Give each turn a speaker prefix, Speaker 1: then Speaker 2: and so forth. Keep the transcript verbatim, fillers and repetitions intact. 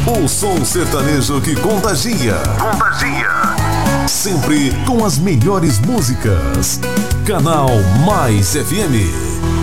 Speaker 1: O som sertanejo que contagia. Contagia. Sempre com as melhores músicas. Canal Mais F M.